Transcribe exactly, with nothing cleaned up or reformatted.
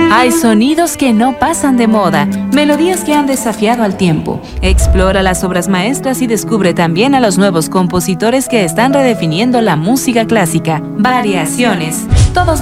Hay sonidos que no pasan de moda, melodías que han desafiado al tiempo. Explora las obras maestras y descubre también a los nuevos compositores que están redefiniendo la música clásica. Variaciones. Todos